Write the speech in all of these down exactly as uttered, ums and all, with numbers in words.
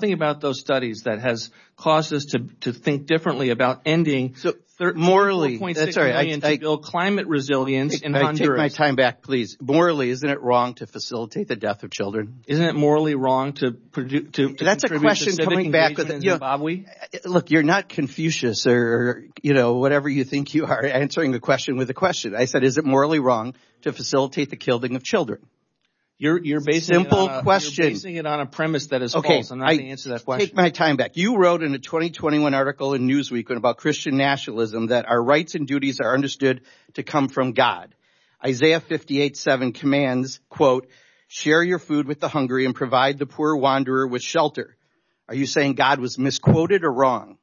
nothing about those studies that has caused us to, to think differently about ending so morally, that's all right. million I, I, to build climate resilience take, in I Honduras. Take my time back, please. Morally, isn't it wrong to facilitate the death of children? Isn't it morally wrong to produce? To, to that's a question to coming back with in you Zimbabwe? Know, look, you're not Confucius or, or you know whatever you think you are, answering the question with a question. I said, is it morally wrong to facilitate the killing of children? You're, you're basing Simple it on a, question. You're basing it on a premise that is okay, false. I'm not I going to answer that question. Take my time back. You wrote in a twenty twenty-one article in Newsweek about Christian nationalism that our rights and duties are understood to come from God. Isaiah fifty-eight seven commands, quote, share your food with the hungry and provide the poor wanderer with shelter. Are you saying God was misquoted or wrong?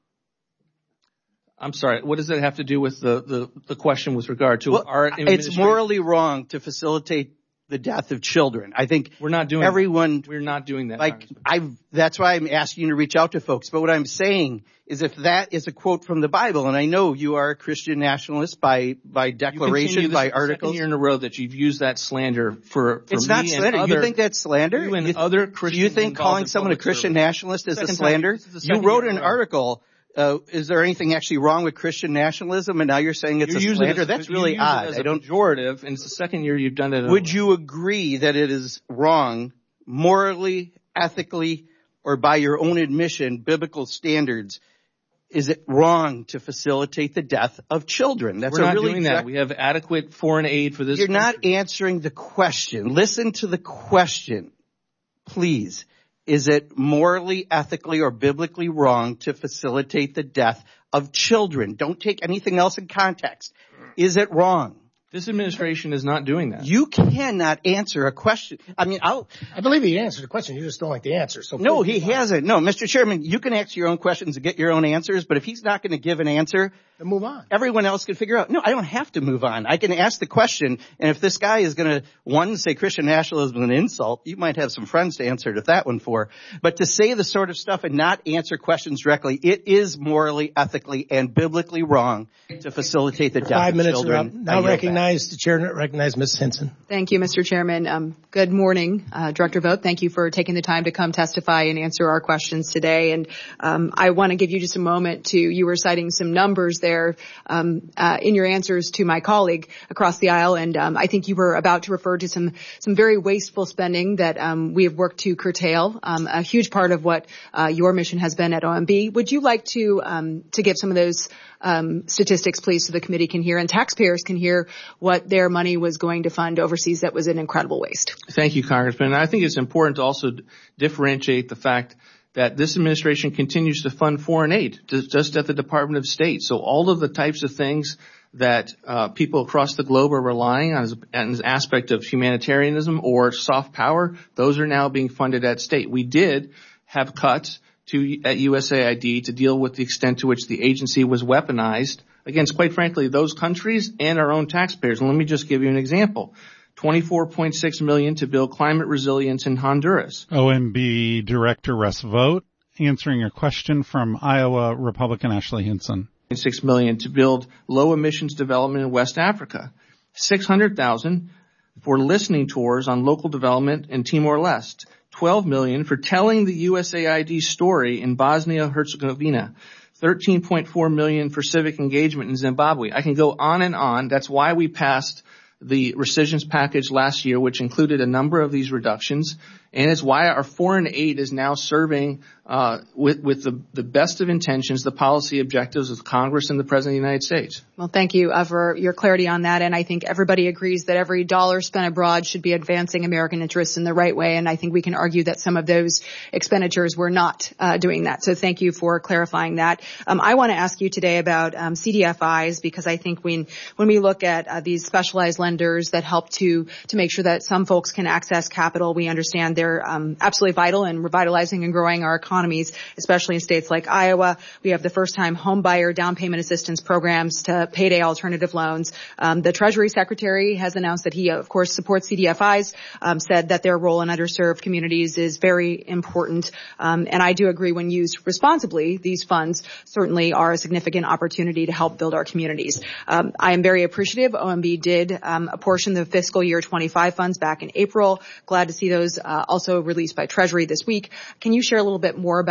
I'm sorry. What does that have to do with the, the, the question with regard to well, our It's morally wrong to facilitate the death of children. I think we're not doing everyone. That. We're not doing that. Like I, that's why I'm asking you to reach out to folks. But what I'm saying is, if that is a quote from the Bible, and I know you are a Christian nationalist by by declaration, by articles. Second year in a row that you've used that slander for. for it's me not slander. Other, you think that's slander? You and you th- other Christians. Do you think calling someone a Christian service. nationalist is a slander? You wrote an article. Uh, is there anything actually wrong with Christian nationalism? And now you're saying it's you're a slander? It as, That's really odd. It as I don't. Pejorative, and it's the second year you've done it. Would you agree that it is wrong, morally, ethically, or by your own admission, biblical standards? Is it wrong to facilitate the death of children? That's We're not a really doing that. We have adequate foreign aid for this. You're country. not answering the question. Listen to the question, please. Is it morally, ethically, or biblically wrong to facilitate the death of children? Don't take anything else in context. Is it wrong? This administration is not doing that. You cannot answer a question. I mean, I'll... I believe he answered the question. You just don't like the answer. So no, he hasn't. No, Mister Chairman, you can ask your own questions and get your own answers, but if he's not going to give an answer... Then move on. Everyone else can figure out. No, I don't have to move on. I can ask the question, and if this guy is going to, one, say Christian nationalism is an insult, you might have some friends to answer to that one for. But to say the sort of stuff and not answer questions directly, it is morally, ethically, and biblically wrong to facilitate the death Five of minutes children. Now recognize the chair. Recognize Miz Hinson. Thank you, Mister Chairman. Um, good morning, uh, Director Vogt. Thank you for taking the time to come testify and answer our questions today. And um, I want to give you just a moment to, you were citing some numbers there um, uh, in your answers to my colleague across the aisle. And um, I think you were about to refer to some, some very wasteful spending that um, we have worked to curtail. Um, a huge part of what uh, your mission has been at O M B. Would you like to, um, to give some of those Um, statistics, please, so the committee can hear and taxpayers can hear what their money was going to fund overseas that was an incredible waste? Thank you, Congressman. I think it's important to also differentiate the fact that this administration continues to fund foreign aid just at the Department of State. So all of the types of things that uh, people across the globe are relying on as, as an aspect of humanitarianism or soft power, those are now being funded at state. We did have cuts to at U S A I D to deal with the extent to which the agency was weaponized against, quite frankly, those countries and our own taxpayers. And let me just give you an example. twenty-four point six million dollars to build climate resilience in Honduras. O M B Director Russ Vogt answering a question from Iowa Republican Ashley Hinson. six million dollars to build low emissions development in West Africa. six hundred thousand dollars for listening tours on local development in Timor-Leste. twelve million dollars for telling the U S A I D story in Bosnia-Herzegovina. thirteen point four million dollars for civic engagement in Zimbabwe. I can go on and on. That's why we passed the rescissions package last year, which included a number of these reductions. And it's why our foreign aid is now serving uh, with, with the, the best of intentions, the policy objectives of Congress and the President of the United States. Well, thank you uh, for your clarity on that. And I think everybody agrees that every dollar spent abroad should be advancing American interests in the right way. And I think we can argue that some of those expenditures were not uh, doing that. So thank you for clarifying that. Um, I want to ask you today about um, C D F Is, because I think when when we look at uh, these specialized lenders that help to to make sure that some folks can access capital, we understand they're um, absolutely vital in revitalizing and growing our economies, especially in states like Iowa. We have the first-time home buyer down payment assistance programs to payday alternative loans. Um, the Treasury Secretary has announced that he, of course, supports C D F Is, um, said that their role in underserved communities is very important. Um, and I do agree, when used responsibly, these funds certainly are a significant opportunity to help build our communities. Um, I am very appreciative. O M B did um, apportion the fiscal year twenty-five funds back in April. Glad to see those uh, also released by Treasury this week. Can you share a little bit more about